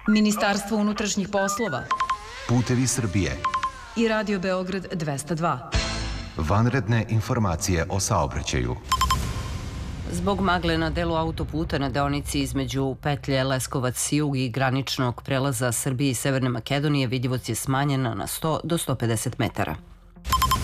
Ministarstvo unutrašnjih poslova, Putevi Srbije i Radio Beograd 202. Vanredne informacije o saobraćaju. Zbog magle na delu autoputa na deonici između petlje Leskovac-Jug i graničnog prelaza Srbije i Severne Makedonije vidljivost je smanjena na 100 do 150 metara.